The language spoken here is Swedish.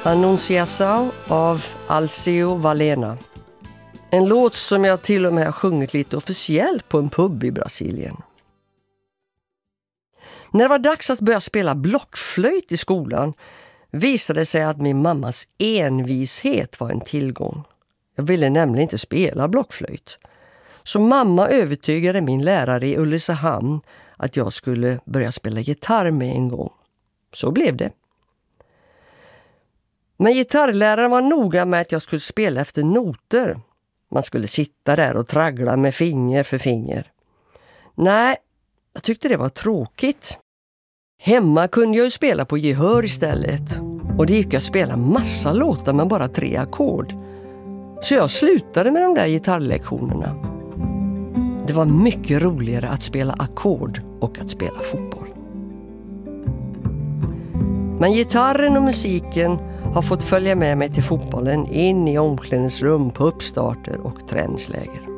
Annunciação av Alceu Valena. En låt som jag till och med har sjungit lite officiellt på en pub i Brasilien. När det var dags att börja spela blockflöjt i skolan visade det sig att min mammas envishet var en tillgång. Jag ville nämligen inte spela blockflöjt. Så mamma övertygade min lärare i Ulricehamn att jag skulle börja spela gitarr med en gång. Så blev det. Men gitarrläraren var noga med att jag skulle spela efter noter. Man skulle sitta där och traggla med finger för finger. Nej, jag tyckte det var tråkigt. Hemma kunde jag ju spela på gehör istället. Och det gick att spela massa låtar med bara 3 ackord. Så jag slutade med de där gitarrlektionerna. Det var mycket roligare att spela ackord och att spela fotboll. Men gitarren och musiken har fått följa med mig till fotbollen in i omklädningsrum, på uppstarter och träningsläger.